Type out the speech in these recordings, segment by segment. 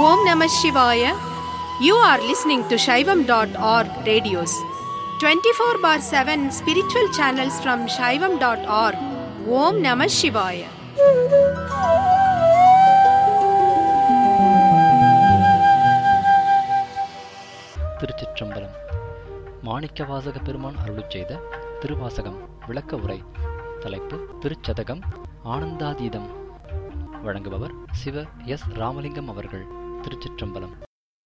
Om Namah Shivaya. You are listening to Shaivam.org radios. 24/7 spiritual channels from Shaivam.org. Om Namah Shivaya. திருச்சிற்றம்பலம். மாணிக்கவாசக பெருமான் அருளிச் செய்த திருவாசகம் விளக்க உரை. தலைப்பு திருச்சதகம் ஆனந்தாதீதம். வழங்குபவர் சிவ எஸ் ராமலிங்கம் அவர்கள். திருச்சிற்றம்பலம்.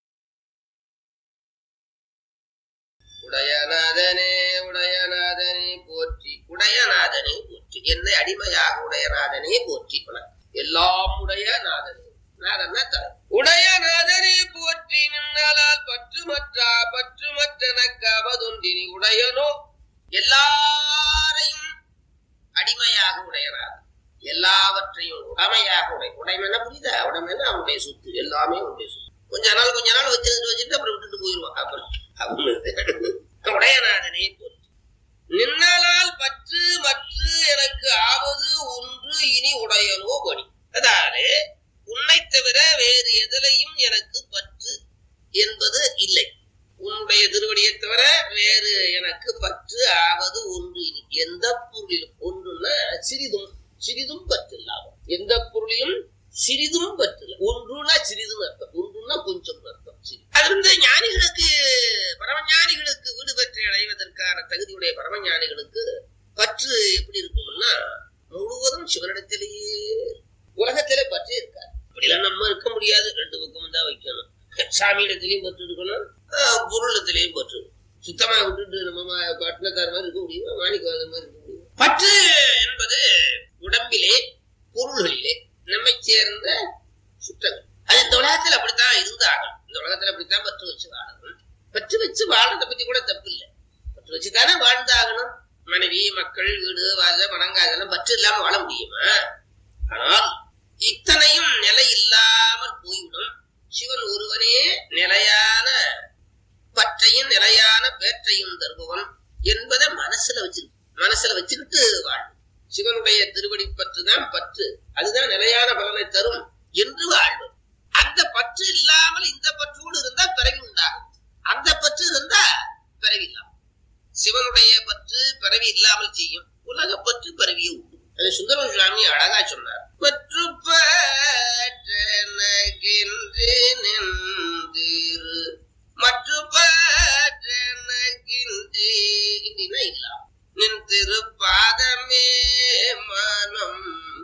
உடையநாதனே உடையநாதனே போற்றி, உடையநாதனே போற்றி, என்னை அடிமையாக உடையநாதனே போற்றி. எல்லாம் உடைய நாதனே, நாதன்னா தலை. உடையநாதனே போற்றி, நின்னாலால் பற்றுமற்றனக்காவதொன்றினி உடையனோ. எல்லாரையும் அடிமையாக உடையநாதன், எல்லாவற்றையும் உடைமையாக உடைமைன்னா புரியுதா? உடைமைன்னா அவனுடைய சொத்து, எல்லாமே அவனுடைய சொத்து. கொஞ்ச நாள் வச்சுட்டு அப்புறம் விட்டுட்டு போயிடுவான். அப்புறம் உடையநாதனே போற்றி, நின்னாலால் பற்று மற்று எனக்கு ஆவது ஒன்று இனி உடையனோ பணி. அதாவது உன்னை தவிர வேறு எதிலையும் எனக்கு பற்று என்பது இல்லை. உன்னுடைய திருவடியை தவிர வேறு எனக்கு பற்று ஆவது ஒன்று இனி. எந்த பொருளிலும், ஒன்றுன்னா சிறிதும் பற்று இல்லாமல், எந்த பொருளிலும் சிறிதும் பற்று. ஒன்றுனா சிறிதும் அர்த்தம், ஒன்றுனா கொஞ்சம் அர்த்தம். அது ஞானிகளுக்கு, பரமஞானிகளுக்கு, வீடு பெற்று அடைவதற்கான தகுதியுடைய பரமஞானிகளுக்கு பற்று எப்படி இருக்கும்னா, முழுவதும் சிவனிடத்திலேயே, உலகத்திலே பற்று இருக்காது. அப்படிலாம் நம்ம இருக்க முடியாது. ரெண்டு பக்கமும் தான் வைக்கணும். சாமியிடத்திலையும் பற்று இருக்கணும், பொருளத்திலையும் பற்று. சுத்தமா விட்டுட்டு நம்ம பட்டினத்தார் மாதிரி இருக்க முடியுமா? மாணிக்கவாத மாதிரி இருக்க முடியும்? பற்று என்பது உடம்பிலே, பொருள்களிலே நம்மை சேர்ந்த சுற்றங்கள். அது இந்த உலகத்தில் அப்படித்தான் இருந்தாகணும். இந்த உலகத்துல அப்படித்தான் பற்று வச்சு வாழணும். பற்று வச்சு வாழறத பத்தி கூட தப்பு இல்லை. பற்று வச்சுதானே வாழ்ந்தாகணும். மனைவி, மக்கள், வீடு, வாழ, வணங்காதெல்லாம் பற்று இல்லாம வாழ முடியுமா? ஆனால் இத்தனையும் நிலை இல்லாமல் போய்விடும். சிவன் ஒருவனே நிலையான பற்றையும் நிலையான பேற்றையும் தருபவன் என்பதை மனசுல வச்சுக்கிட்டு வாழும். சிவனுடைய திருவடி பற்றுதான் பற்று, அதுதான் நிலையான பலனை தரும் என்று வாழ்வோம். அந்த பற்று இல்லாமல் இந்த பற்றோடு இருந்தா பிறவி உண்டாகும். அந்த பற்று இருந்தா பிறவி இல்லாமல், சிவனுடைய பற்று பிறவி இல்லாமல் செய்யும். உலக பற்று பிறவியை உண்டு. அது சுந்தர சுவாமி அழகா சொன்னார். பற்று மற்ற இல்லாம் நின் திருப்பாதமே மனம்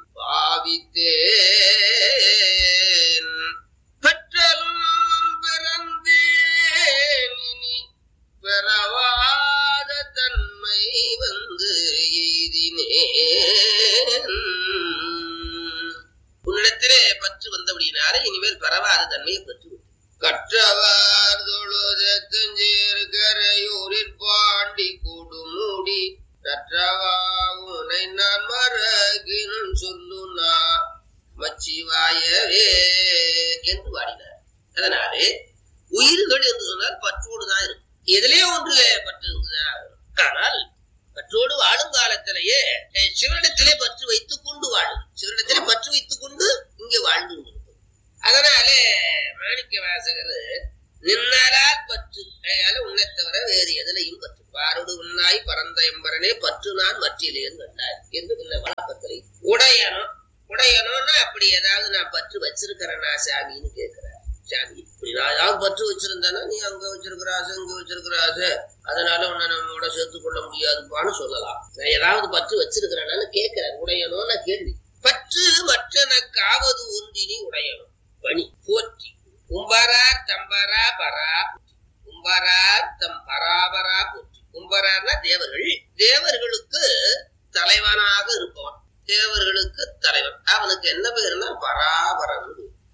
பாவித்தேன். பெற்றலும் பிறந்தேன் இனி பெறவாத தன்மை வந்து எய்தினேன். உன்னிடத்திலே பற்று வந்தபடினாலே இனிமேல் பெறவாத தன்மையை பெற்று கற்றவர் தொழுதஞ்சேர் கரையூரில் பாண்டி கொடுமூடி கற்றவா உனை நான் மறகினும் சொல்லுனா மச்சிவாயவே என்று பாடினார். அதனாலே உயிர்கள் என்று சொன்னால் பற்றோடு தான் இருக்கும். எதிலே ஒன்று பற்று இருந்துதான். ஆனால் பற்றோடு வாழும் காலத்திலேயே சிவனிடத்திலே பற்று வைத்துக் கொண்டு வாழும். சிவனிடத்திலே பற்று வைத்துக் கொண்டு இங்கே வாழ்ந்து கொண்டிருக்கும். அதனாலே மாணிக்க வாசகர் நின்னாலால் பற்று, அதனால உன்னை தவிர வேறு எதிலையும் பற்று. பாரோடு உன்னாய் பரந்த எம்பரனே பற்று நான் மற்றிலேன்னு கண்டார் என்று பின்ன வழக்கத்திலே. உடையனோன்னா அப்படி ஏதாவது நான் பற்று வச்சிருக்கிறேன்னா சாமின்னு கேட்கிறார். சாமி இப்படி நான் ஏதாவது பற்று வச்சிருந்தேன்னா, நீ அங்க வச்சிருக்கிற ஆசை, இங்க வச்சிருக்கிற ஆசை, அதனால உன்னை நம்மளோட சேர்த்துக் கொள்ள முடியாதுப்பான்னு சொல்லலாம். நான் ஏதாவது பற்று வச்சிருக்கிறேன்னு கேட்கிறார். உடையனோன்னா கேள்வி. பற்று மற்றனக்காவது ஒன்றினி உடையனோ பணி போற்றி. கும்பரார் தம்பரா பரா, கும்பரார் தம் பராபரா போற்றி. கும்பரார்னா தேவர்கள், தேவர்களுக்கு தலைவனாக இருப்பவன், தேவர்களுக்கு தலைவன். அவனுக்கு என்ன பேருன்னா பராபரன்.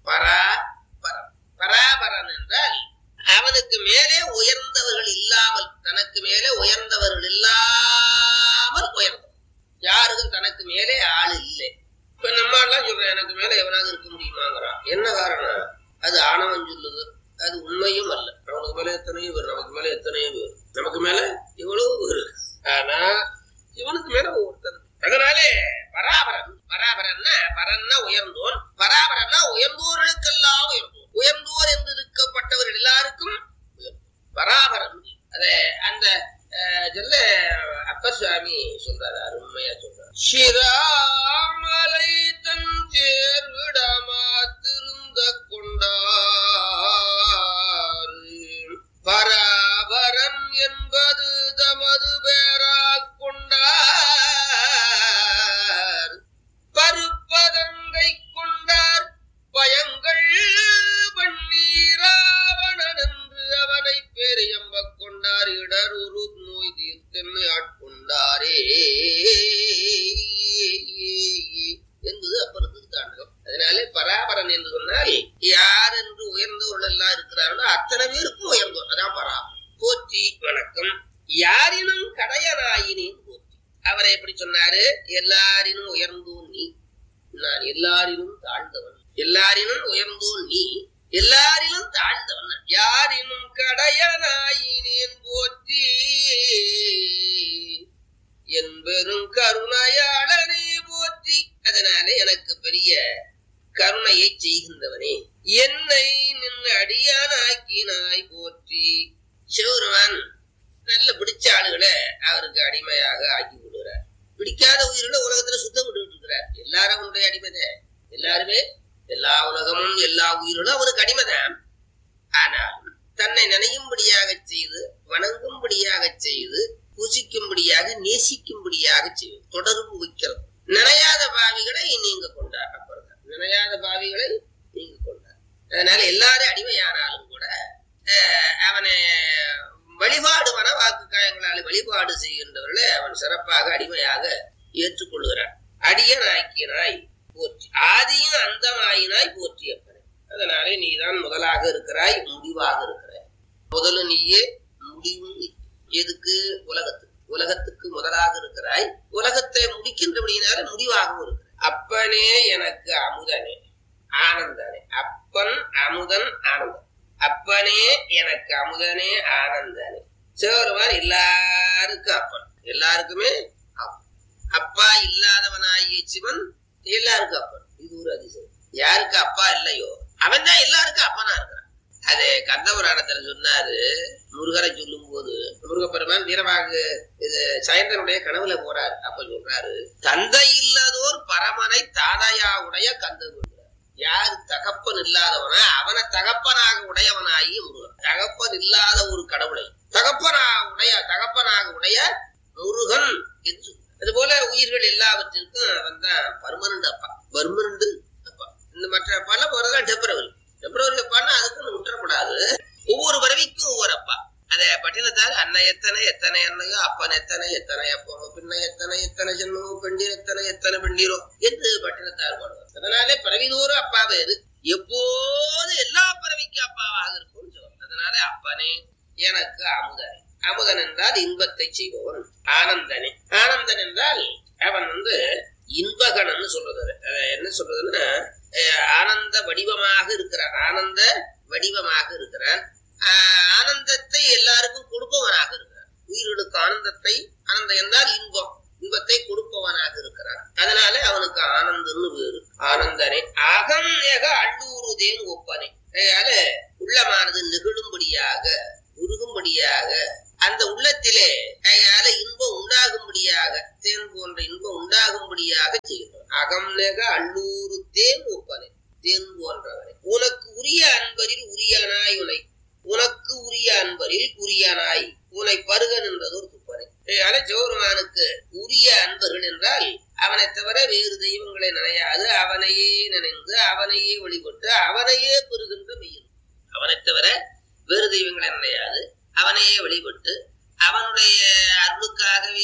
பராபரன் என்றால் அவனுக்கு மேலே உயர்ந்தவர்கள் இல்லாமல், தனக்கு மேலே உயர்ந்தவர்கள் இல்லாமல் உயர்ந்தவன். யாருக்கும் தனக்கு மேலே ஆள் இல்லை. இப்ப நம்ம எல்லாம் சொல்றேன், எனக்கு மேல எவனாவது இருக்க முடியுமாங்கிறான். என்ன காரணம்? அது ஆணவம் சொல்லுது. அது உண்மையும் அல்ல. அவனுக்கு மேல எத்தனையோ பேர், நமக்கு மேல எத்தனையோ பேர், நமக்கு மேல எவ்வளவு பேர். ஆனா இவனுக்கு மேல ஒருத்தன். அதனாலே பராபரன்னா பரன்னா உயர்ந்தோன், பராபரன்னா உயர்ந்தோர்களுக்கெல்லாம் உயர்ந்தோன். உயர்ந்தோர் சிராமலை தன் சேர்விடமா திருந்த கொண்டார் பராபரன் என்பது தமது பேராக் கொண்டார் பருப்பதங்கை கொண்டார் பயங்கள் பன்னீராவணன் என்று அவனை பெரியம்ப கொண்டார் இடருரு நோய் தீர்த்தென்னை ஆட்கொண்டாரே என்பது அப்பொழுது தாண்டகம். அதனாலே பராபரன் என்று சொன்னால் யார் என்று உயர்ந்தவர்கள் எல்லாம் இருக்கிறார்களோ அத்தனை பேருக்கும் உயர்ந்தோர், அதான் பராபரன். போற்றி வணக்கம். யாரினும் கடையனாயினேன் போற்றி. அவரை எப்படி சொன்னாரு? எல்லாரினும் உயர்ந்தோன் நீ, நான் எல்லாரிலும் தாழ்ந்தவன். எல்லாரினும் உயர்ந்தோன் நீ, எல்லாரிலும் தாழ்ந்தவன். யாரினும் கடையனாயினேன் போற்றி என் பெரும் கருணையாளனே போற்றி. அதனாலே எனக்கு பெரிய கருணையை செய்கின்றவனே, என்னை நின் அடியானாக்கினாய் போற்றி. சிவருமான் நல்ல பிடிச்ச ஆளுகளை அவருக்கு அடிமையாக ஆக்கி விடுகிறார். பிடிக்காத உயிரில உலகத்துல சுத்தம் விட்டு இருக்கிறார். எல்லாரும் அவனுடைய அடிமைதான். எல்லாருமே, எல்லா உலகமும் எல்லா உயிரிலும் அவருக்கு அடிமைதான். ஆனால் தன்னை நினையும்படியாக செய்து, வணங்கும்படியாக செய்து, பூசிக்கும்படியாக, நேசிக்கும்படியாக செய்வது, தொடர்பு வைக்கிறது. நினையாத பாவிகளை நீங்க கொண்டார். அப்புறம் நினையாத பாவிகளை நீங்க கொண்டார். அதனால எல்லாரும் அடிமையானாலும் கூட அவனை வழிபாடு மன வாக்கு காயங்களால் வழிபாடு செய்கின்றவர்களை அவன் சிறப்பாக அடிமையாக ஏற்றுக்கொள்கிறான். அடியனாக்கினாய் போற்றி, ஆதியும் அந்தமாயினாய் போற்றி அப்பனே. அதனாலே நீதான் முதலாக இருக்கிறாய், முடிவாக இருக்கிறாய். முதலும் நீயே, முடிவும் நீ. எதுக்கு? உலகத்துக்கு. உலகத்துக்கு முதலாக இருக்கிறாய், உலகத்தை முடிக்கின்றபடியினால முடிவாகவும் இருக்கிறாய். அப்பனே எனக்கு அமுதனே ஆனந்தனே. அப்பன் அமுதன் ஆனந்தன். அப்பனே எனக்கு அமுதனே ஆனந்தனே. சிவருமான் எல்லாருக்கும் அப்பன், எல்லாருக்குமே அப்பன். அப்பா இல்லாதவனாகிய சிவன் எல்லாருக்கும் அப்பன். இது ஒரு அதிசயம். யாருக்கு அப்பா இல்லையோ அவன் தான் எல்லாருக்கும் அப்பனா இருக்கிறான். அது கந்தபுராணத்துல சொன்னாரு. முருகரை சொல்லும் போது முருகப்பெருமான் வீரவாகு இது சயந்தனுடைய கனவுல போறாரு. அப்ப சொல்றாரு, தந்தை இல்லாதோர் பரமனை தாதையா உடைய கந்தன். யாரு தகப்பன் இல்லாதவனா அவனை தகப்பனாக உடையவனாகி முருகன். தகப்பன் இல்லாத ஒரு கடவுளை தகப்பனாக உடைய முருகன் என்று. அது போல உயிர்கள் எல்லாவற்றிற்கும் அவன் தான் பர்மனண்ட் அப்பா. பர்மனண்ட் அப்பா. இந்த மற்ற பல போறதான் டெம்பரவரி அப்பான்னா அதுக்குன்னு விட்டுறக்கூடாது. ஒவ்வொரு பறவைக்கும் ஒவ்வொரு அப்பா. அத பட்டினத்தால் அன்னை எத்தனை எத்தனை அன்னையோ, அப்பன் எத்தனை எத்தனை அப்பனோ, பின்ன எத்தனை எத்தனை ஜென்மமோ, பெண்டீர் எத்தனை எத்தனை பெண்டீரோ என்று பட்டினத்தால் பாடுவார். அதனாலே பறவைதோறும் அப்பா வேறு, எப்போது எல்லா பறவைக்கும் அப்பாவாக இருக்கும் சொல்லுவார். அதனால அப்பனே எனக்கு அமுதனே. அமுதன் என்றால் இன்பத்தை செய்பவன். ஆனந்தனே. ஆனந்தன் என்றால் அவன் இன்பகனன்னு சொல்றது. என்ன சொல்றதுன்னா ஆனந்த வடிவமாக இருக்கிறான். ஆனந்த வடிவமாக இருக்கிறான். ஆனந்தத்தை எல்லாருக்கும் கொடுப்பவனாக இருக்கிறான். உயிர்களுக்கு ஆனந்தத்தை, ஆனந்தம் என்றால் இன்பம், இன்பத்தை கொடுப்பவனாக இருக்கிறான். அதனால அவனுக்கு ஆனந்தன்னு வேறு. ஆனந்தனே. அகம் ஏக அள்ளூருதேன் ஒப்பனை. அதனால உள்ளமானது நெகிழும்படியாக, உருகும்படியாக, அந்த உள்ளத்திலே அதனால இன்பம் உண்டாகும்படியாக, தேன் போன்ற இன்பம் உண்டாகும்படியாக செய்கிறோம். அகம் நெக அள்ளூரு தேன் ஒப்பனை. தேன் போன்றவனை. உனக்கு உரிய அன்பரில் உரியனாய் உனை. உனக்கு உரிய அன்பரில் உரியனாய் உனை பருகன் என்றதொரு துப்பனை. ஜோருமானுக்கு உரிய அன்பர்கள் என்றால் அவனை தவிர வேறு தெய்வங்களை நினையாது, அவனையே நினைந்து, அவனையே வழிபட்டு, அவனையே பெறுகின்ற மெய்யன். அவனை தவிர வேறு தெய்வங்களை நினையாது, அவனையே வழிபட்டு, அவனுடைய அருளுக்காகவே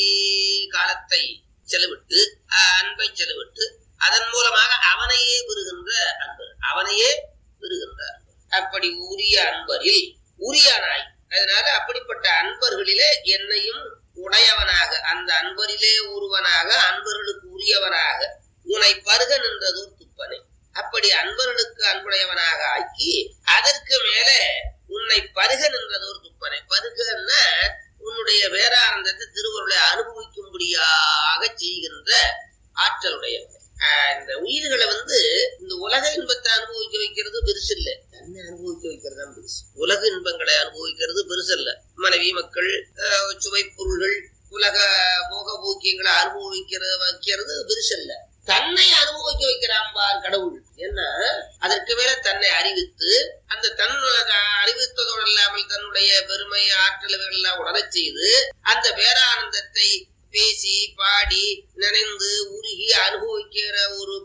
காலத்தை செலவிட்டு, அன்பை செலவிட்டு, அதன் மூலமாக அவனையே பெறுகின்ற அன்பர். அவனையே பெறுகின்ற அன்பர். அப்படி உரிய அன்பரில் உரியனாய். அதனால அப்படிப்பட்ட அன்பர்களிலே என்னையும் உடையவனாக, அந்த அன்பரிலே ஒருவனாக, அன்பர்களுக்கு உரியவனாக உன்னை பருகன் என்றதொரு துப்பனை. அப்படி அன்பர்களுக்கு அன்புடையவனாக ஆக்கி அதற்கு மேல உன்னை பருகன் என்றதொரு துப்பனை. பருகன்னா உன்னுடைய வேறானந்தத்தை திருவருளை அனுபவிக்கும்படியாக செய்கின்ற ஆற்றலுடையவன். இந்த உயிர்களை இந்த உலக இன்பத்தை அனுபவிக்க வைக்கிறது பெருசு இல்ல, தன்னை அனுபவிக்க வைக்கிறது தான் பெருசு. உலக இன்பங்களை அனுபவிக்கிறது பெருசு இல்ல. மனைவி, மக்கள், சுவை பொருள்கள், உலக போக போக்கியங்களை வைக்கிறது பெருசல்ல. தன்னை அனுபவிக்க வைக்கிறான் கடவுள். என்ன அதற்கு மேல தன்னை அறிவித்து அந்த அறிவித்ததோடு இல்லாமல் தன்னுடைய பெருமை ஆற்றல்கள் எல்லாம் உணரச் செய்து அந்த பேரானந்தத்தை பேசி பாடி நினைந்து உருகி அனுபவிக்கிற ஒரு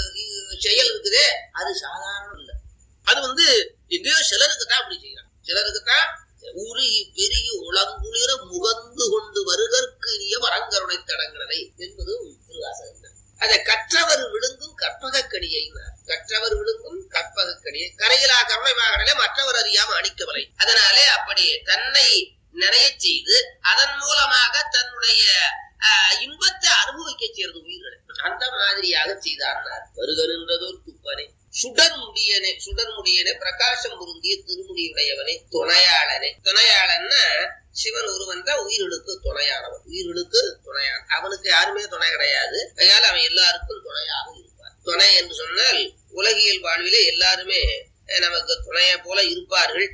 செயல் இருக்குதே, அது சாதாரணம் இல்லை. அது எங்கேயோ சிலருக்கு தான் அப்படி செய்யறாங்க. சிலருக்கு தான் உருகி பெருகி உளங்குளிர முகந்து கொண்டு வருகற்கு இனிய வரங்கருணை தடங்களை என்பது திருவாசகம். அதை கற்றவர் விழுங்கும் கற்பகக்கடியை, கற்றவர் விழுங்கும் கற்பகக்கடியை கரையிலா கருணைமாகடலே மற்றவர் அறியாம அணிக்கவலை. அதனாலே அப்படி தன்னை நிறைய செய்து அதன் மூலமாக தன்னுடைய இன்பத்தை அனுபவிக்க செய்யறது உயிர்களை. அந்த மாதிரியாக செய்தார். வருகருன்றதோர் துப்பனை சுடர் முடியனே பிரகாசம் பொருந்திய திருமுடியுடையவனை துணையாளனே. துணையாளன்னா சிவன் ஒருவன் தான் உயிர்களுக்கு துணையானவன். உயிர்களுக்கு துணையான அவனுக்கு யாருமே துணை கிடையாது. அதனால அவன் எல்லாருக்கும் துணையாக இருப்பான். துணை என்று சொன்னால் உலகியல் வாழ்விலே எல்லாருமே நமக்கு துணைய போல இருப்பார்கள்.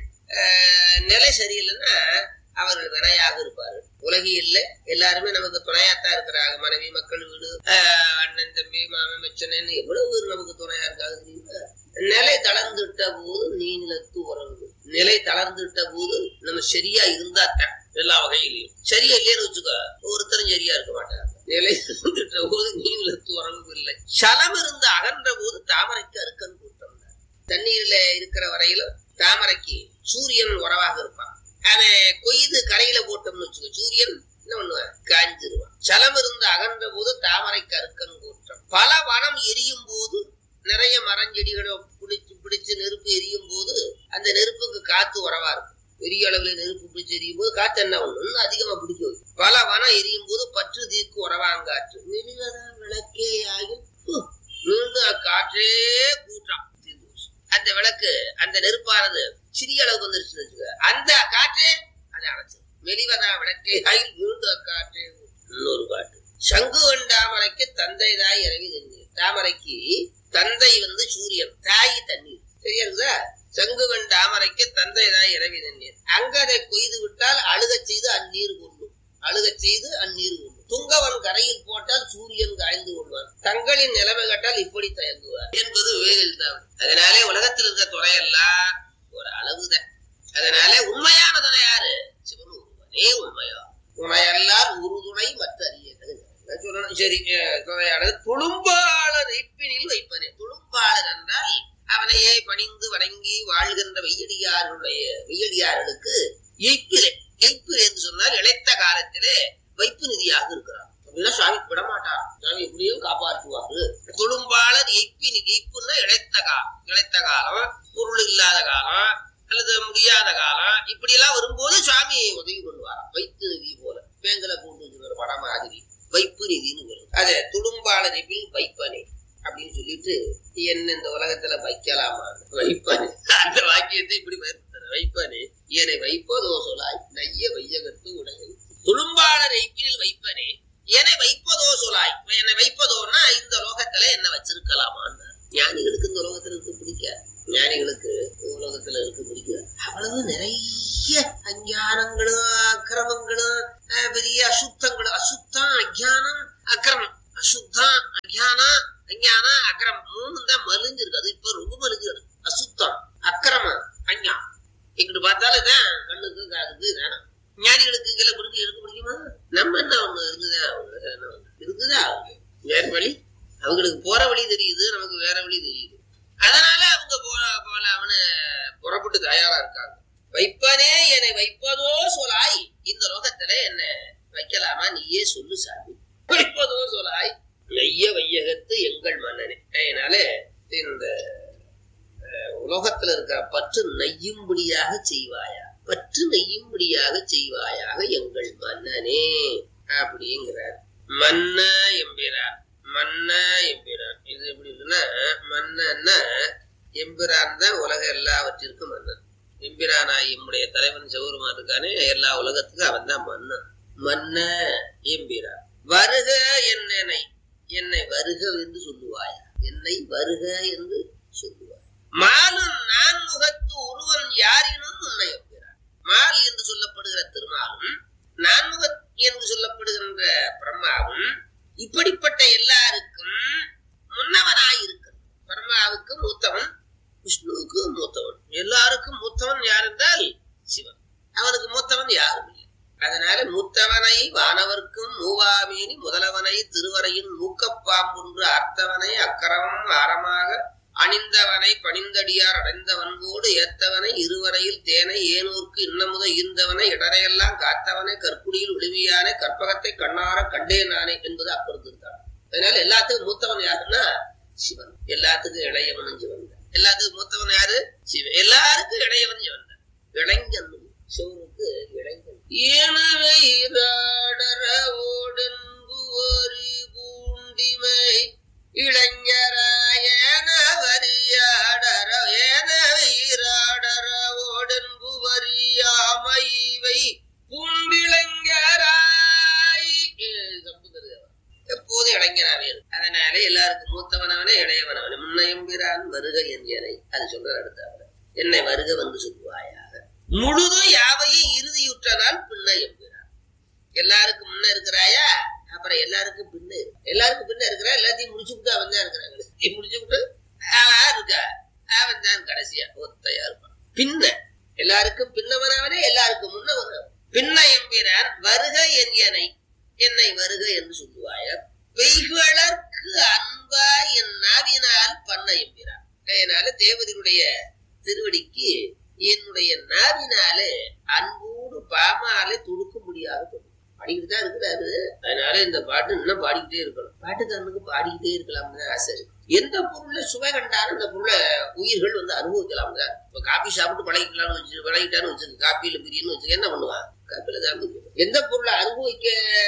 நிலை சரியில்லைன்னா அவர்கள் வினையாக இருப்பார்கள். உலகியல்ல எல்லாருமே நமக்கு துணையாத்தான் இருக்கிறாங்க. மனைவி, மக்கள், வீடு, அண்ணன், தம்பி, மாமன், மச்சனன்னு எவ்வளவு நமக்கு துணையா இருக்காங்க. நிலை தளர்ந்துட்ட போது நீ நிலத்து உறவு. நிலை தளர்ந்துட்ட போது நம்ம சரியா இருந்தாத்தான் எல்லா வகையிலையும். சரியா இல்லைன்னு வச்சுக்கோ, ஒருத்தரும் சரியா இருக்க மாட்டாங்க. நிலை தளர்ந்துட்ட போது நீ நிலத்து உறவு இல்லை. சலம் இருந்து அகன்ற போது தாமரைக்கு அறுக்கன் கூட்டம். தண்ணீர்ல இருக்கிற வரையிலும் தாமரைக்கு சூரியன் உறவாக இருப்பான். அவன் கொய்து கரையில போட்டோம்னு வச்சுக்கோ, சூரியன் என்ன பண்ணுவான், காஞ்சிருவான். சலம் இருந்து அகன்ற போது தாமரைக்கு அறுக்கன் கூட்டம். பல வனம் எரியும் போது நிறைய மரஞ்செடிகளை பிடிச்சு நெருப்பு எரியும் போது அந்த நெருப்புக்கு காத்து உறவா இருக்கும். பெரிய அளவுல நெருப்பு பிடிச்சு எரியும் போது காத்து என்ன ஒண்ணு அதிகமா பிடிக்க வைக்கும். பல வனம் எரியும் போது பற்று தீர்க்கு உறவாங்காற்று மெழுகதான் விளக்கே ஆகும் மீண்டும் அக்காற்றே கூற்றான். அந்த விளக்கு அந்த நெருப்பானது சிறிய அளவுக்கு வந்துருச்சுன்னு வச்சுக்க, அந்த காற்றே அதை அணைச்சு மெலிவதா விளக்கே ஆகில் மீண்டும் அக்காற்றே. இன்னொரு பாட்டு, சங்கு தாமரைக்கு தந்தை தாய் இறவி தண்ணீர். தாமரைக்கு தந்தை சூரியன், தாய் தண்ணீர். சரியா இருக்குதா? சங்கு தாமரைக்கு தந்தை தாய் இறவி தண்ணீர். அங்க அதை கொய்து விட்டால் அழுக செய்து அந்நீர் கொள்ளும். அழுக செய்து அந்நீர் கொள்ளும். துங்கவன் கரையில் போட்டால் சூரியன் காய்ந்து கொள்வான். தங்களின் நிலைமை கேட்டால் இப்படி தயங்குவார் என்பது வேலில் தான். அதனாலே உலகத்தில் இருக்க துறையெல்லாம் ஒரு அளவுதான். அதனால உண்மையான துணை யாரு? சிவன் ஒருவனே உண்மையா. துணையெல்லாம் உறுதுணை மற்ற அறியது சொல்லணும். சரி, துணையானது துளும்பாளர் இப்பினில் வைப்பனே. துளும்பாளர் என்றால் அவனையே பணிந்து வணங்கி வாழ்கின்ற வெய்யடியார்களுக்கு எய்ப்பிலே. எய்ப்பிலே என்று சொன்னால் இழைத்த காலத்திலே வைப்பு நிதியாக இருக்கிறார். அப்படின்னா சுவாமி விடமாட்டார். சுவாமி எப்படியும் காப்பாற்றுவாரு. துளும்பாளர் எய்ப்பினி. எய்ப்புன்னா இழைத்த காலம், பொருள் இல்லாத காலம் அல்லது முடியாத காலம், இப்படி எல்லாம் வரும்போது சுவாமி உதவி பண்ணுவாராம். வைப்பு நிதி போல பேங்கல போட்டு வச்சுக்கிற படம் மாதிரி வைப்பு நிதினு வரும். அதே துளும்பாளர் வைப்பனே அப்படின்னு சொல்லிட்டு என்ன இந்த உலகத்துல வைக்கலாமா? வைப்பனே அந்த வாக்கியத்தை இப்படி வைப்பனே என்னை வைப்பதோ சொலாய் நைய வையகத்து உலகை. துளும்பாளர் ஐப்பினில் வைப்பனே என்னை வைப்பதோ சொலாய். என்னை வைப்பதோன்னா இந்த லோகத்துல என்ன வச்சிருக்கலாமான்னு. ஞானிகளுக்கு இந்த உலகத்துல இருக்க பிடிக்காது. ஞானிகளுக்கு உலகத்துல இருக்க பிடிக்காது. அவ்வளவு நிறைய அஞ்ஞானங்களும் அக்கிரமங்களும் பெரிய அசுத்தங்களும். அசுத்தம், அஜானம், அக்கிரமம். அசுத்தம், அஜானம், அஞ்ஞானம், அக்கிரமம் மூணு தான் மலிஞ்சிருக்கு. அது இப்ப ரொம்ப மலிஞ்சிருக்கு. அசுத்தம், அக்கிரமம், அஞ்ஞானம். இங்கிட்டு பார்த்தாலும் தான் கண்ணுக்கு காதுக்கு வேணும். ஞானிகளுக்கு கீழே பிடிக்க எடுக்க முடியுமா? நம்ம என்ன ஒண்ணு இருக்குதா வேற வழி. அவங்களுக்கு போற வழி தெரியுது, நமக்கு வேற வழி தெரியுது. அதனால அவங்க போல அவனை புறப்பட்டு தயாரா இருக்காங்க. வைப்பனே என்னை வைப்பதோ சொலாய். இந்த லோகத்துல என்ன வைக்கலாமா? நீயே சொல்லு சாமி. வைப்பதோ சொலாய் நெய்ய வையகத்து எங்கள் மன்னனே. அதனால இந்த உலோகத்துல இருக்கிற பற்று நெய்யும்படியாக செய்வாயா, பற்று நெய்யும்படியாக செய்வாயாக எங்கள் மன்னனே அப்படிங்கிறார். மன்ன எம்பிரான், மன்ன எம்பிரான். இது எப்படி இருக்குன்னா, மன்னன்னா எம்பிரான் தான் உலக எல்லாவற்றிற்கும் மன்னன். எம்பிரானா எம்முடைய தலைவன் சிவபெருமான் இருக்கானே, எல்லா உலகத்துக்கும் அவன் தான் மன்னன். மன்ன எம்பிரான். வருக என்னை, என்னை வருக என்று சொல்லுவாயா, என்னை வருக என்று சொல்லுவாய். மாலும் நான் முகத்து ஒருவன் யாரினும் உன்னை எம்பிரான். மால் என்று சொல்லப்படுகிற திருமாலும் நான்முக என்று சொல்லப்படுகிற அணிந்தவனை திருவரையின் மூக்கப்பாம்பொன்று அர்த்தவனை அக்கரமும் ஆரமாக அணிந்தவனை பணிந்தடியார் அடைந்தவன்போடு ஏத்தவனை இருவரையில் தேனை ஏனூர்க்கு இன்னமுத ஈர்ந்தவனை இடரையெல்லாம் காத்தவனை கற்குடியில் விழுமியானே கற்பகத்தை கண்ணார கண்டேன் நானே என்பது அப்பொழுதுதான். அதனால எல்லாத்துக்கும் மூத்தவன் யாருன்னா சிவன், எல்லாத்துக்கும் இளையவனும் சிவன் தான். எல்லாத்துக்கும் மூத்தவன் யாரு? சிவன். எல்லாருக்கும் இளையவன் சிவன் தான். இளைஞன் சிவனுக்கு இளைஞன். ஓடன்புவரி பூண்டிமை இளைஞராயன வரியாடர ஏன வீராடர ஓடன்புவரியாமைவை பூண்டிளைஞராய் எப்போது இளைஞனாவே இருக்கு. அதனால எல்லாருக்கும் மூத்தவனவனே இளையவனவனே முன்னையம்பிரான் வருக என்கிறனை அது சொல்ற அடுத்த என்னை வருக வந்து சொல்லுவாயாக முழுதும் யாவையும் இறுதியுற்றனால் பின்ன எம்பிரான். எல்லாருக்கும் முன்ன இருக்கிறாயா, அப்புறம் எல்லாருக்கும் பின்ன எல்லாருக்கும் பின்ன இருக்கிறா. எல்லாத்தையும் முடிச்சுட்டு அவன் தான் இருக்கிறாங்க. முடிச்சுட்டு அவன் இருக்கா, அவன் தான் கடைசியா ஒத்தையா இருப்பான். பின்ன எல்லாருக்கும் பின்னவனவனே எல்லாருக்கும் முன்னவன் பின்ன எம்பிரான் வருக என்கிறனை என்னை வருக என்று சொல்லுவாய பெய்களற்கு அன்பா என் நாவினால் பண்ண எம்பிரான். அதனால தேவதையுடைய திருவடிக்கு என்னுடைய நாவினாலே அன்போடு பாமாலே துடுக்க முடியாது பாடிக்கிட்டு தான் இருக்கிறாரு. அதனால இந்த பாட்டு இன்னும் பாடிக்கிட்டே இருக்கணும். பாட்டுக்காரனுக்கு பாடிக்கிட்டே இருக்கலாம்னு தான் ஆசை இருக்கு. எந்த பொருளை சுவை கண்டாலும் அந்த பொருளை உயிர்கள் வந்து அனுபவிக்கலாம் தான். இப்ப காபி சாப்பிட்டு பழகிக்கலாம்னு வச்சு பழகிட்டான்னு வச்சுருக்கு, காப்பியில பிரியன்னு வச்சுக்க என்ன பண்ணுவான்? காப்பியில தான் பிரியும். எந்த பொருளை அனுபவிக்க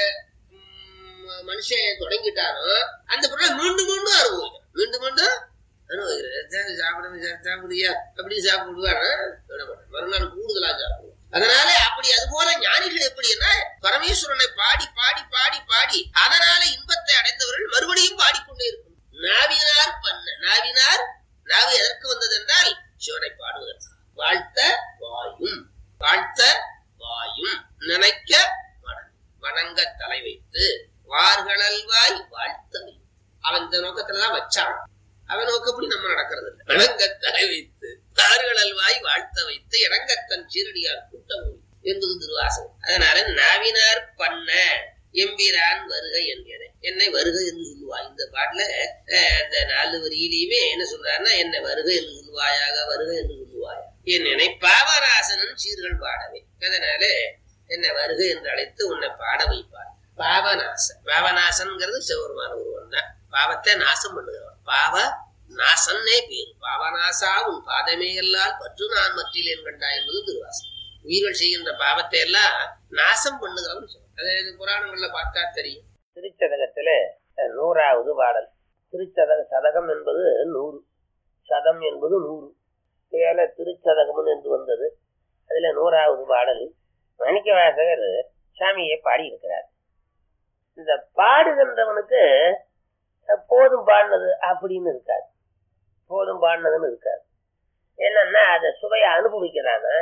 மனுஷன் தொடங்கிட்டாரோ அந்த பொருளை மீண்டும் மீண்டும் அனுபவிக்கிறான், மீண்டும் மீண்டும் அனுபவிக்கிறேன். சாப்பிடுறியா அப்படி சாப்பிடுவானா மறுநாள் கூடுதலா சாப்பிடுவான். அதனால அப்படி அது போல ஞானிகள் எப்படின்னா பரமேஸ்வரனை பாடி பாடி பாடி பாடி அதனால இன்பத்தை அடைந்தவர்கள் மறுபடியும் பாடிக்கொண்டே இருக்கும். நாவினார் பண்ண நாவினார் நாவு எதற்கு வந்தது என்றால் சிவனை பாடுவதற்கு. வாழ்த்த வாயும் வாழ்த்த வாயும் நினைக்க வணங்க தலை வைத்து வார்களல்வாய் வாழ்த்த வைத்து அவன் இந்த நோக்கத்துலதான் வச்சான். அவன் நோக்கப்படி நம்ம நடக்கிறது இல்லை. வணங்க தலை வைத்து வார்களல்வாய் வாழ்த்த வைத்து இறங்கத்தன் சீரடியார் கூட்டம் என்பது திருவாசகம். அதனால நாவினார் பண்ண எம்பிரான் வருக என்கிறேன் என்னை வருக என்று சொல்லுவாய். இந்த பாட்டுல இந்த 4 வரியிலையுமே என்ன சொல்றாருன்னா என்னை வருக என்று சொல்லுவாயாக வருக என்று சொல்லுவாயா என் என்னை பாவநாசனன் சீர்கள் பாடவே. அதனால என்னை வருக என்று அழைத்து உன்னை பாட வைப்பார். பாவநாசன் பாவநாசன்ங்கிறது சிவபெருமான ஒருவன் தான். பாவத்தை நாசம் பண்ணுகிறவன் பாவ நாசன்னே பேரு. பாவநாசா உன் பாதமே எல்லால் பற்று நான் மற்றிலேன் கண்டா என்பது திருவாசகம். உயிர்கள் செய்கின்ற பாவத்தை எல்லாம் நாசம் பண்ணுகிறவன் சொல்லுவான். அது புராணங்கள்ல பார்த்தா தெரியும். திருச்சதகத்துல 100வது பாடல். திருச்சதக சதகம் என்பது 100, சதம் என்பது 100. ஏல திருச்சதகம் என்று வந்தது. அதுல 100வது பாடல் மாணிக்கவாசகர் சாமியை பாடி இருக்கிறார். இந்த பாடுகின்றவனுக்கு போதும் பாடினது அப்படின்னு இருக்காது, போதும் பாடினதுன்னு இருக்காது. என்னன்னா அதை சுவையை அனுபவிக்கிறானா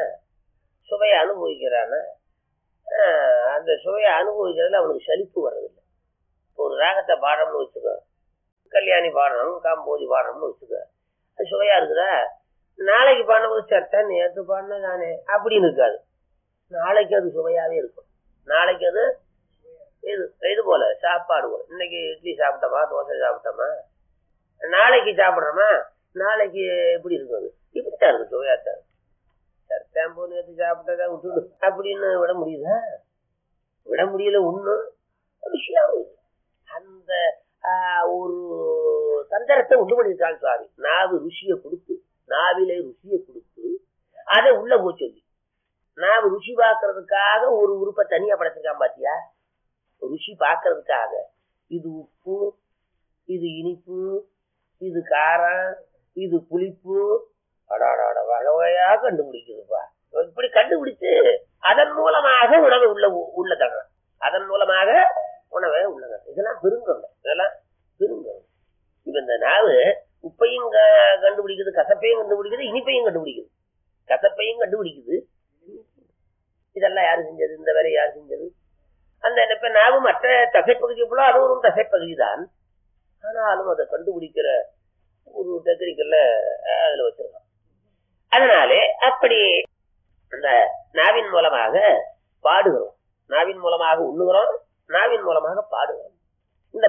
அந்த சுவையை அனுபவிக்கிறதுல அவனுக்கு சலிப்பு வர்றதில்லை. ஒரு ராகத்தை பாடணும்னு வச்சுக்கோ, கல்யாணி பாடணும் காம்போதி பாடணும்னு வச்சுக்கோ, அது சுவையா இருக்குதா? நாளைக்கு பாடும்போது சட்டை நேற்று பாடினா தானே அப்படின்னு இருக்காது. நாளைக்கு அது சுவையாவே இருக்கும். நாளைக்கு அது இது போல சாப்பாடு போல. இன்னைக்கு இட்லி சாப்பிட்டோமா தோசை சாப்பிட்டோமா, நாளைக்கு சாப்பிட்றோமா நாளைக்கு எப்படி இருக்கும்? இப்படித்தான் இருக்கு, சுவையாத்தான் இருக்கு. சர்த்தாம்பூ நேற்று சாப்பிட்டதா விட்டுடு அப்படின்னு விட முடியுதா? விட முடியல. ஒன்றும் விஷயம் அந்த ஒரு தந்திரத்தை உண்டு பண்ணியிருக்காங்க சுவாமி. நாவு ருசியை கொடுத்து, நாவிலே ருசியை கொடுத்து அதை உள்ள போய் சொல்லி, நாவு ருசி பார்க்கறதுக்காக ஒரு உறுப்பை தனியா படைச்சிருக்கான் பாத்தியா? ருசி பார்க்கறதுக்காக இது உப்பு, இது இனிப்பு, இது காரம், இது புளிப்பு, அடாடாட வகை வகையா கண்டுபிடிக்குதுப்பா. இப்படி கண்டுபிடிச்சு அதன் மூலமாக உணவை உள்ள தடுறான். அதன் மூலமாக உணவை உள்ள தடுறான். இதெல்லாம் பெருங்கொள்ள, இதெல்லாம் பெருங்கொள்ள. இப்ப இந்த நாவு உப்பையும் கண்டுபிடிக்குது, கசப்பையும் கண்டுபிடிக்குது, இனிப்பையும் கண்டுபிடிக்குது, கசப்பையும் கண்டுபிடிக்குது. இதெல்லாம் யாரு செஞ்சது? இந்த வேலை யாரு செஞ்சது? அந்த இப்ப நாவு மற்ற தசைப்பகுதி போல அது ஒரு தசைப்பகுதி தான். ஆனாலும் அதை கண்டுபிடிக்கிற ஒரு டெக்னிக்கல்ல அதுல வச்சிருக்கோம். அதனாலே அப்படி அந்த நாவின் மூலமாக பாடுகிறோம், நாவின் மூலமாக உண்ணுகிறோம், நாவின் மூலமாக பாடுகிறோம். இந்த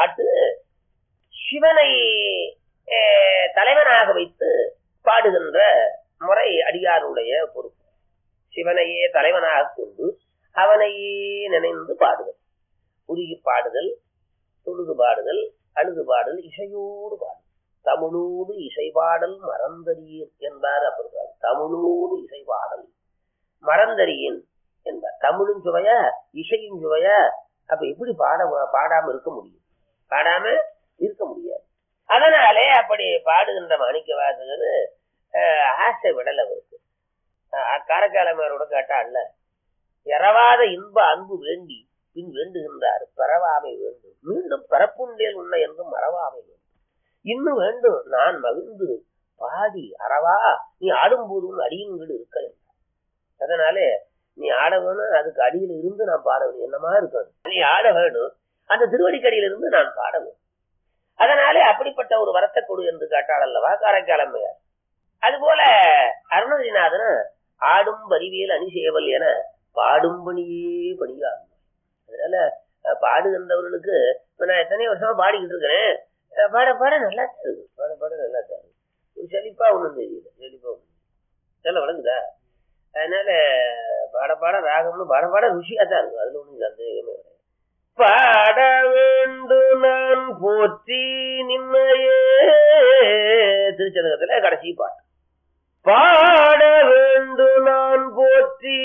பாட்டு சிவனை தலைவனாக வைத்து பாடுகின்ற முறை அடியாருடைய பொறுப்பு. சிவனையே தலைவனாக கொண்டு அவனையே நினைந்து பாடுதல், உருகி பாடுதல், தொழுது பாடுதல், அழுது பாடல், இசையோடு பாடல். தமிழோடு இசை பாடல் மறந்தறியேன் என்பார். அப்படி தமிழோடு இசை பாடல் மறந்தறியேன் என்பார். தமிழும் சுவையா இசையும் சுவையா, அப்ப எப்படி பாடாம இருக்க முடியும்? பாடாம இருக்க முடியாது. அதனாலே அப்படி பாடுகின்ற மாணிக்க வாசகர் ஆசை விடல் அவருக்கு. காரைக்காலமேரோட கேட்டா அல்ல, எறவாத இன்ப அன்பு வேண்டி பின் வேண்டுகின்றார் பரவாமை வேண்டும், மீண்டும் பரப்புண்டேல் உன்னை என்று மறவாமை வேண்டும், இன்னும் வேண்டும் நான் மகிழ்ந்து பாடி அறவா நீ ஆடும்போதும் அடியின் வீடு இருக்க. அதனாலே நீ ஆட வேணும், அதுக்கு அடியில் இருந்து நான் பாட வேணும். என்னமா இருக்காது, நீ ஆட வேணும், அந்த திருவடிக்கடியில இருந்து நான் பாட வேணும். அதனாலே அப்படிப்பட்ட ஒரு வரத்தை கொடு என்று கேட்டாள் அல்லவா காரைக்காலம்மையார். அதுபோல அருணகிரிநாதன் ஆடும் வரிவியல் அணிசேவல் என பாடும் பணியே பணியாகும். அதனால பாடுகின்றவர்களுக்கு இப்ப நான் எத்தனை வருஷமா பாடிக்கிட்டு இருக்கிறேன், பாட பாட நல்லா இருக்கு, பாட பாட நல்லா இருக்கு. ஒரு செழிப்பா ஒண்ணும் தெரியல, செழிப்பா ஒண்ணு நல்லா வழங்குதா. அதனால பாட பாட ராகம்னு பாட பாட ருசியா தான் இருக்கும், அதுல ஒண்ணும் சந்தேகமே கிடையாது. பாட வேண்டு நான் போற்றி நின்னையே, திருச்சதகத்துல கடைசி பாட்டு. பாட வேண்டு நான் போற்றி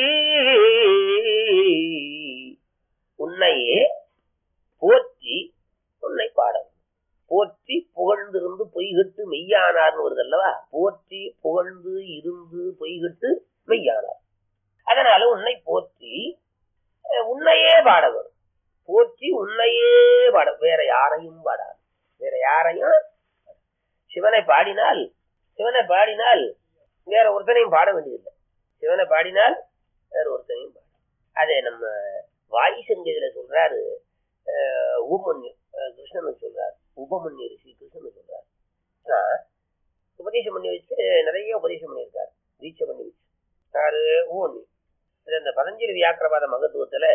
உன்னையே போற்றி உன்னை பாட, போற்றி புகழ்ந்திருந்து பொய்கட்டு மெய்யானார்னு வருது அல்லவா. போற்றி புகழ்ந்து இருந்து பொய்கட்டு மெய்யானார். அதனால உன்னை போற்றி உன்னையே பாட வரும். போற்றி உன்னையே பாட, வேற யாரையும் பாடாது. வேற யாரையும் சிவனை பாடினால் வேற ஒருத்தனையும் பாட வேண்டியதில்லை. சிவனை பாடினால் வேற ஒருத்தனையும் பாட. அதே நம்ம வாயு சங்கீதத்துல சொல்றாரு, உபமன்யு கிருஷ்ணன் சொல்றாரு, உபமன்யு ரிஷி கிருஷ்ணன் சொல்றாரு. உபதேசம் பண்ணி வச்சு நிறைய உபதேசம் பண்ணியிருக்காரு, தீட்சை பண்ணி வச்சு. யாரு? உபமன்யு. அந்த பதஞ்சலி வியாக்கிரபாத மகத்துவத்துல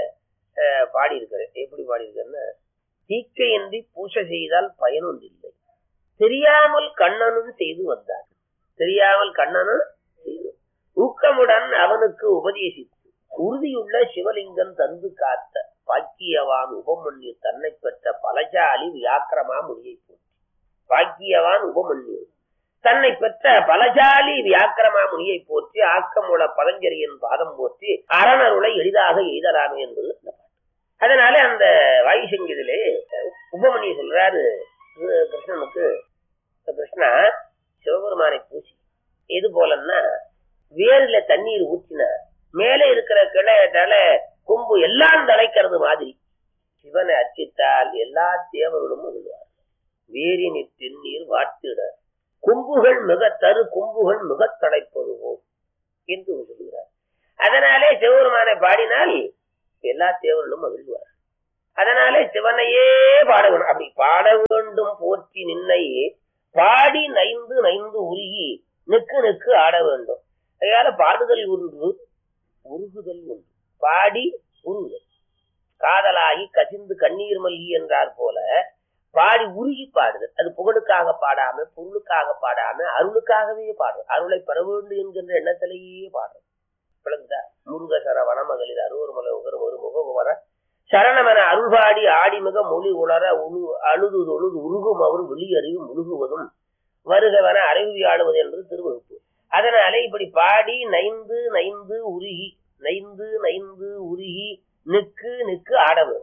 பாடி இருக்காரு. எப்படி பாடி இருக்காருன்னா, தீக்கையின்றி பூசை செய்தால் பயனொன்றில்லை, தெரியாமல் கண்ணனும் செய்து வந்தார், தெரியாமல் கண்ணனும் செய்து ஊக்கமுடன் அவனுக்கு உபதேசித்து உறுதியுள்ள சிவலிங்கம் தந்து காத்த பாக்கியவான் உபமன்யு தன்னை பெற்ற பலசாலி வியாக்கிரமா முனியை போற்றி. பாக்கியவான் உபமன்யு தன்னை பெற்ற பலசாலி வியாக்கிரமா முனியை போற்றி, ஆக்கமுள்ள பதஞ்சலியின் பாதம் போற்றி அரணருளை எளிதாக எய்தலாமே என்பது. அதனால அந்த வாயு சங்கீதிலே உபமன்யு சொல்றாரு கிருஷ்ணனுக்கு, கிருஷ்ணா சிவபெருமானை பூசி எது போலன்னா, வேர்ல தண்ணீர் ஊற்றின மேலே இருக்கிற கிளை தலை கொம்பு எல்லாம் தலைக்கிறது மாதிரி சிவனை அர்ச்சித்தால் எல்லா தேவர்களும் மகிழ்வார். வேரினிற் தென்னீர் வாட்டிட கொம்புகள் மிக தரு கொம்புகள் மிக தடைப்பது போல் என்று சொல்கிறார். அதனாலே சிவபெருமானை பாடினால் எல்லா தேவர்களும் மகிழ்வார். அதனாலே சிவனையே பாட வேண்டும். அப்படி பாட வேண்டும் போற்றி நின்னையே பாடி நைந்து நைந்து உருகி நெக்கு நெக்கு ஆட வேண்டும். அதனால பாடுதல் ஒன்று, உருகுதல் ஒன்று. பாடி உருகுதல், காதலாகி கசிந்து கண்ணீர் மல்லி என்றார் போல பாடி உருகி பாடுதல். அது புகழுக்காக பாடாம, பொருளுக்காக பாடாம, அருளுக்காகவே பாடுறது. அருளை பெற வேண்டும் என்கின்ற எண்ணத்திலேயே பாடுறது. விளங்குதா? முருகசர வனமகளிர் அருவருமலை உகரும் ஒரு முகவர சரணமென அருள்பாடி ஆடிமிக மொழி உளர அழுது தொழுது உருகும் அவர் வெளியறிவு முழுகுவதும் வருகவன அறிவி ஆடுவது என்பது திருவகுப்பு. அதனாலே இப்படி பாடி நைந்து நைந்து உருகி, நைந்து நைந்து உருகி நிற்கு நிற்கு ஆடவும்.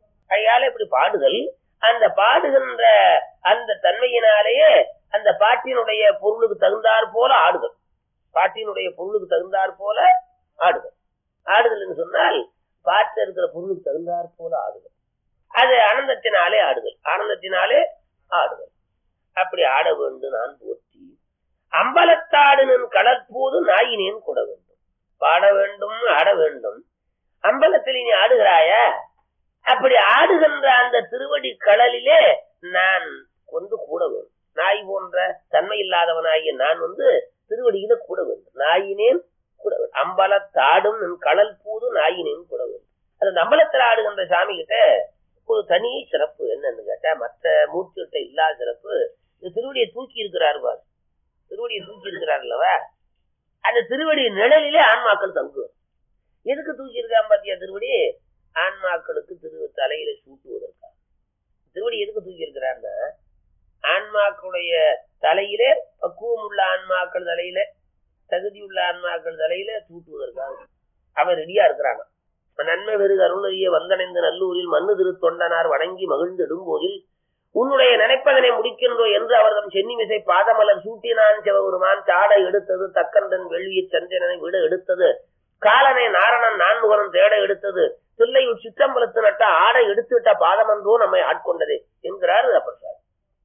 அதனால இப்படி பாடுதல், அந்த பாடுகின்ற அந்த தன்மையினாலேயே அந்த பாட்டினுடைய பொருளுக்கு தகுந்தாற் போல ஆடுதல். பாட்டினுடைய பொருளுக்கு தகுந்தாற் போல ஆடுதல். ஆடுதல் என்று சொன்னால் பாட்டில் இருக்கிற பொருளுக்கு தகுந்தாற் போல ஆடுதல். அது ஆனந்தத்தினாலே ஆடுதல், ஆனந்தத்தினாலே ஆடுதல். அப்படி ஆட வேண்டும் நான் போற்றி அம்பலத்தாடுனன் கடற்போது நாயினேன் கூட வேண்டும். பாட வேண்டும், ஆட வேண்டும். அம்பலத்தில் நீ ஆடுகிறாயா? அப்படி ஆடுகின்ற அந்த திருவடி கடலிலே நான் கூட வேண்டும். நாய் போன்ற தன்மை இல்லாதவனாகிய நான் திருவடியில கூட வேண்டும். நாயினேன் கூட வேண்டும். அம்பலத்தாடும் கடல் போது நாயினேன் கூட வேண்டும். அது அம்பலத்தில் ஆடுகின்ற சாமி கிட்ட ஒரு தனி சிறப்பு என்னன்னு கேட்டா, மற்ற மூர்த்திகிட்ட இல்லாத சிறப்பு, இந்த திருவடியை தூக்கி இருக்கிறாரு பாரு, திருவடியை தூக்கி இருக்கிறார் அல்லவா, அந்த திருவடி நிழலிலே ஆன்மாக்கள் தங்குவார். எதுக்கு தூக்கி இருக்கான் பாத்தியா திருவடி? ஆன்மாக்களுக்கு தலையில சூட்டுவதற்காக. திருவடி எதுக்கு தூக்கி இருக்கிறான்னா, ஆன்மாக்களுடைய தலையிலே, பக்குவம் உள்ள ஆன்மாக்கள் தலையில, தகுதி உள்ள ஆன்மாக்கள் தலையில சூட்டுவதற்காக அவன் ரெடியா இருக்கிறான். நன்மை வெறுக அருணறிய வந்தனைந்த நல்லூரில் மண்ணு திரு தொண்டனார் வணங்கி மகிழ்ந்து இடும்போதில் உன்னுடைய நினைப்பதனை முடிக்கின்றோ என்று அவர்தம் சென்னிமிசை பாதமலர் சூட்டினான் சிவபெருமான். சாடை எடுத்தது தக்கந்தன் வெள்ளியை சந்திரனை விட எடுத்தது, காலனை நாரணன் நான்முகனும் தேட எடுத்தது, தில்லையுள் சிற்றம்பலத்து நட்ட ஆடை எடுத்துவிட்ட பாதமன்றோ நம்மை ஆட்கொண்டதே என்கிறார் அப்பர் சார்.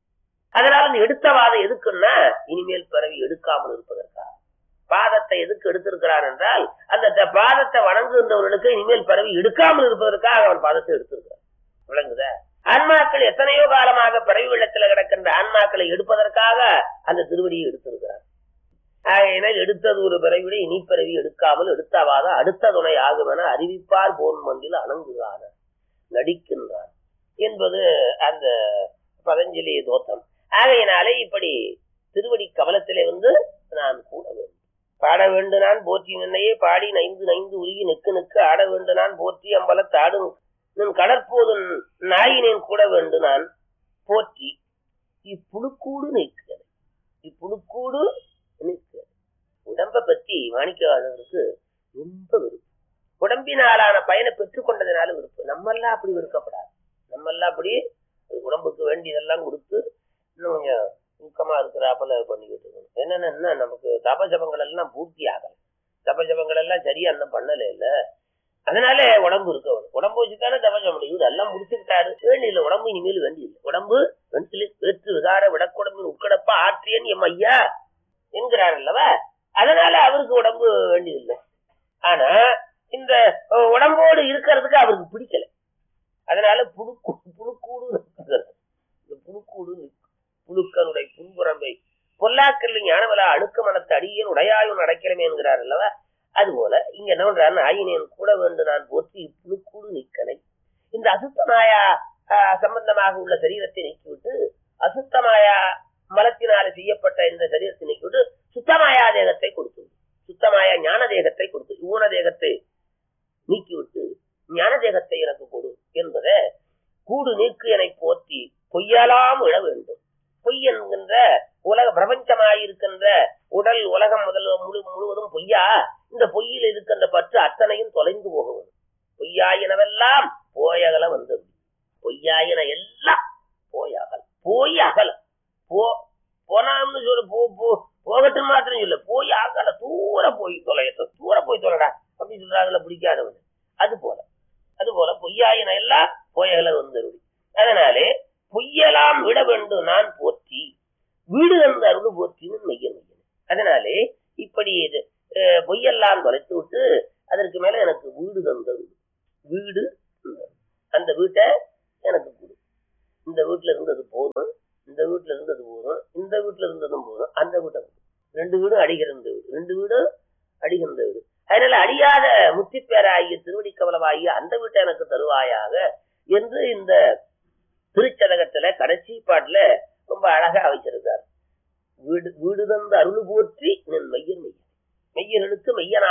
அதனால இந்த எடுத்தவாத எதுக்குன்னா, இனிமேல் பிறவி எடுக்காமல் இருப்பதற்காக. பாதத்தை எதுக்கு எடுத்திருக்கிறான் என்றால், அந்த பாதத்தை வணங்குகின்றவர்களுக்கு இனிமேல் பிறவி எடுக்காமல் இருப்பதற்காக அவன் பாதத்தை எடுத்திருக்கிறான். விளங்குதா? ஆன்மாக்கள் எத்தனையோ காலமாக பிறவி வெள்ளத்தில் கிடக்கின்ற ஆன்மாக்களை எடுப்பதற்காக அந்த திருவடியை எடுத்திருக்கிறான். ஆகையினால் எடுத்தது ஒரு பிறவிட இனி பிறவி எடுக்காமல் எடுத்தவாத அடுத்த துணை ஆகும் என அறிவிப்பார் போன் மந்தில் அணங்குகிறான நடிக்கின்றான் என்பது அந்த பதஞ்சலி தோத்தம். ஆகையினாலே இப்படி திருவடி கமலத்திலே நான் கூட வேண்டும், பாட வேண்டு நான் போற்றி நின்னையே பாடி நைந்து நைந்து உருகி நிற்கு நிற்கு ஆட வேண்டு நான் போற்றி அம்பலத்தாடும் நின் கடற்போது நாயினேன் கூட வேண்டு நான் போற்றி இப்புழுக்கூடு நிற்கிறது. இப்புழுக்கூடு நிற்கிறது. உடம்பை பற்றி மாணிக்கவாசகருக்கு ரொம்ப விருப்பம். உடம்பினாலான பயனை பெற்றுக் கொண்டதுனால விருப்பம். நம்மெல்லாம் அப்படி விருக்கப்படாது. நம்மெல்லாம் அப்படி உடம்புக்கு வேண்டியதெல்லாம் கொடுத்து இன்னும் கொஞ்சம் ஊக்கமா இருக்கிறாப்பல பண்ணிக்கிட்டு இருக்கணும். என்னன்னா, நமக்கு தபஜபங்கள் எல்லாம் பூர்த்தி ஆகல, தபஜபங்கள் எல்லாம் சரியா இன்னும் பண்ணல இல்ல. அதனால உடம்பு இருக்கணும். உடம்பு வச்சுதானே தபஜம் முடியும். இதெல்லாம் முடிச்சுக்கிட்டாரு, வேண்டியில்லை உடம்பு, இனிமேல் வேண்டியில்லை உடம்பு. வேற்று விகார விடக்குடம்பின் உட்கடப்பா ஆற்றியன் எம் ஐயா என்கிறார் அல்லவா. அதனால அவருக்கு உடம்பு வேண்டியதில்லை. ஆனா இந்த உடம்போடு இருக்கிறதுக்கு அவருக்கு பிடிக்கல. அதனால புழுக்கூடு இந்த புழுக்கூடு புழுக்கனுடைய புன்புறம்பை பொல்லாக்கல் ஞானவலா அழுக்க மனத்தை அடியேன் உடையாயும் அடைக்கலமே என்கிறார் அல்லவா. அதுபோல இங்க என்ன பண்றாரு, ஆயினேன் கூட வேண்டும் நான் போற்றி புழுக்கூடு நிற்கனை. இந்த அசுத்தமாயா சம்பந்தமாக உள்ள சரீரத்தை நீக்கிவிட்டு, அசுத்தமாயா மலத்தினால செய்யப்பட்ட இந்த சரீரத்தை நீக்கிவிட்டு சுத்தமாயா தேகத்தை கொடுத்து, சுத்தமாயா ஞான தேகத்தை கொடுத்து, ஊன தேகத்தை நீக்கிவிட்டு ஞான தேகத்தை எனக்கு கொடு என்பதை கூடு நீக்கு என போற்றி பொய்யலாம் விட வேண்டும். பொய் என்கின்ற உலக பிரபஞ்சமாயிருக்கின்ற உடல் உலகம் முழுவதும் பொய்யா. இந்த பொய்யில் இருக்கின்ற பற்று அத்தனையும் தொலைந்து போகும். பொய்யாயினவெல்லாம் போயகல வந்தது. பொய்யாயின எல்லாம் போய் அகல போனாம்னு சொல்ல போகட்டும் மாத்திரம் சொல்ல, போய் அகல தூர போய் தொலைடா அப்படி சொல்றாங்கல்ல பிடிக்காதவன். அது போல பொய்யாயின எல்லாம் போயகல வந்தது. அதனாலே பொய்யெல்லாம் விட வேண்டும் நான் போற்றி வீடு அந்த அருள் போற்றின்னு மையன். அதனாலே இப்படி பொய்யெல்லாம் தொலைத்து விட்டு அதற்கு மேல எனக்கு வீடு தந்தது. வீடு அந்த வீட்டை எனக்கு கொடு. இந்த வீட்டுல இருந்தது போதும், இந்த வீட்டுல இருந்தது போதும், இந்த வீட்டுல இருந்ததும் போதும், அந்த வீட்டை ரெண்டு வீடும் அடிகிற வீடு. அதனால அடியாத முத்திப்பேராகிய திருவடி கமலமாகிய அந்த வீட்டை எனக்கு தருவாயாக என்று இந்த திருச்சதகத்துல கடைசி பாட்டுல ரொம்ப அழகா வச்சிருக்கார். வீடு தந்த அருள் போற்றி நின் மெய்யர்களுக்கு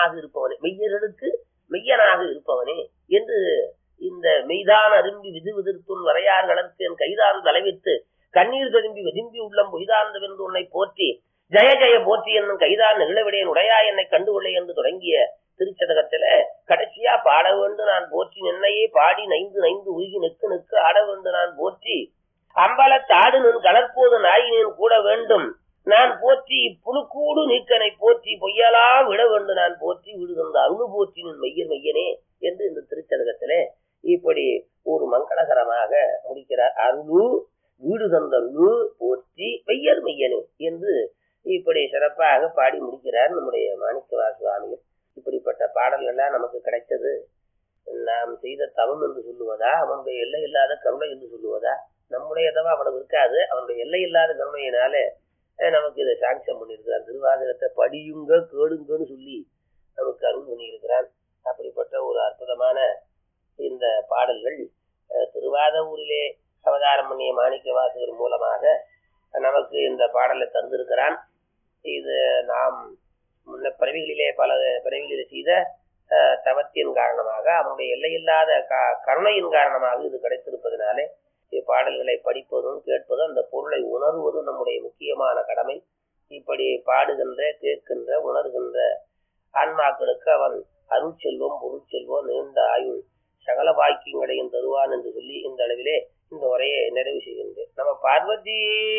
மெய்யனாக இருப்பவனே என்று இந்த மெய்தான் அரும்பி விது விதிர்த்துன் வரையார் கலர்த்து என் கைதான் தலைவித்து கண்ணீர் ததும்பி வெதும்பி உள்ளம் பொய்தார்ந்த வென்று உன்னை போற்றி ஜெய ஜெய போற்றி என்னும் கைதான் நிகழவிடையன் உடையா என்னை கண்டுகொள்ளை என்று தொடங்கிய திருச்சதகத்துல கடைசியா பாட வேண்டும் நான் போற்றி நின்னையே பாடி நைந்து நைந்து உருகி நிற்கு நிற்கு ஆட வேண்டும் நான் போற்றி அம்பலத்தாடு நின் கலற்போது நாயினேன் கூட வேண்டும் நான் போற்றி புழுக்கூடு நீக்கனை போற்றி பொய்யலா விட வேண்டும் நான் போற்றி வீடு தந்த அருள் போற்றி நின் மையனே என்று இந்த திருச்சதகத்திலே இப்படி ஒரு மங்களகரமாக முடிக்கிறார். அருளு வீடு தந்த அருளு போற்றி மையனே என்று இப்படி சிறப்பாக பாடி முடிக்கிறார் நம்முடைய மாணிக்கவாசக சுவாமிகள். இப்படிப்பட்ட பாடல்கள் எல்லாம் நமக்கு கிடைச்சது நாம் செய்த தவம் என்று சொல்லுவதா, அவனுடைய எல்லை இல்லாத கருணை என்று சொல்லுவதா? நம்முடையதவா அவ்வளவு இருக்காது, அவனுடைய எல்லை இல்லாத கருணையினால நமக்கு இதை சாங்ஷன் பண்ணியிருக்கிறார். திருவாசகத்தை படியுங்க கேளுங்கன்னு சொல்லி நமக்கு அருள் பண்ணியிருக்கிறான். அப்படிப்பட்ட ஒரு அற்புதமான இந்த பாடல்கள் திருவாதூரிலே அவதாரம் பண்ணிய மாணிக்க வாசகர் மூலமாக நமக்கு இந்த பாடலை தந்திருக்கிறான். இது நாம் முன்ன பிறவிகளிலே பல பிறவிகளிலே செய்த தவத்தின் காரணமாக, அவனுடைய எல்லையில்லாத கருணையின் காரணமாக இது கிடைத்திருப்பதனாலே இப்பாடல்களை படிப்பதும் கேட்பதும் அந்த பொருளை உணர்வதும் நம்முடைய முக்கியமான கடமை. இப்படி பாடுகின்ற, கேட்கின்ற, உணர்கின்ற ஆன்மாக்களுக்கு அவன் அருள் செல்வம், பொருள் செல்வம், நீண்ட ஆயுள், சகல பாக்கியங்களையும் தருவான் என்று சொல்லி இந்த அளவிலே இந்த உரையை நிறைவு செய்கின்றேன். நம்ம பார்வதி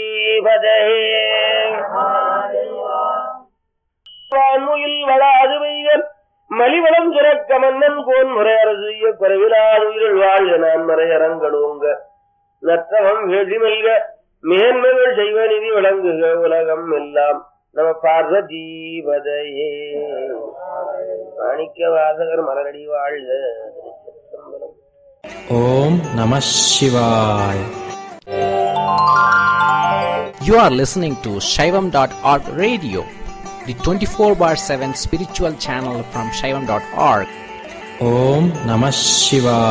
வான்முயில் வளாது வைகள் மலிவளம் சுரக்க மன்னன் கோன் முறை அரசு குறைவிலாது உயிரில் வாழ்க நான் மறையரங்கடுங்க நற்றவம் வேதி மெல்க மேன்மைகள் செய்வ நிதி விளங்குக உலகம் எல்லாம். நம்ம பார்வதீபதையே. மாணிக்க வாசகர் மலரடி வாழ்க. ஓம் நம சிவாய. You are listening to Shaivam.org radio, the 24/7 spiritual channel from Shaivam.org. Om Namah Shivaya.